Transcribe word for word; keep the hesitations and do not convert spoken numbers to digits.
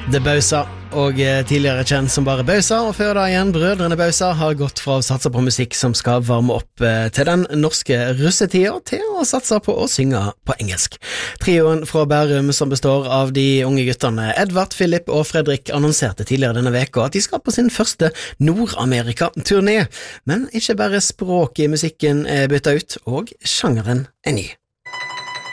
The Bausa, og tidligere kjent som bare Bausa, og før da igjen Brødrene Bausa har gått fra å satse på musikk som skal varme opp til den norske russetida, til å satse på å synge på engelsk. Trioen fra Bærum som består av de unge guttene Edvard, Philip og Fredrik annonserte tidligere denne veka at de skal på sin første Nord-Amerika-turné, men ikke bare språket i musikken er byttet ut, og sjangeren er ny.